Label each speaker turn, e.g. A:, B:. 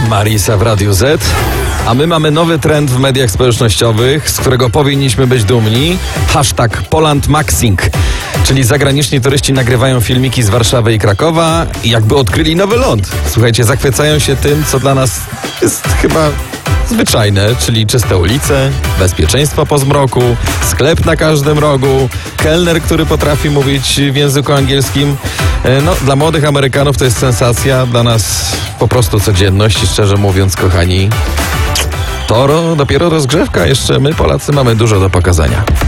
A: Marisa w Radiu Z. A my mamy nowy trend w mediach społecznościowych, z którego powinniśmy być dumni. Hashtag PolandMaxing. Czyli zagraniczni turyści nagrywają filmiki z Warszawy i Krakowa i jakby odkryli nowy ląd. Słuchajcie, zachwycają się tym, co dla nas jest chyba zwyczajne, czyli czyste ulice, bezpieczeństwo po zmroku, sklep na każdym rogu, kelner, który potrafi mówić w języku angielskim. No, dla młodych Amerykanów to jest sensacja, dla nas po prostu codzienność i szczerze mówiąc, kochani, to dopiero rozgrzewka, jeszcze my Polacy mamy dużo do pokazania.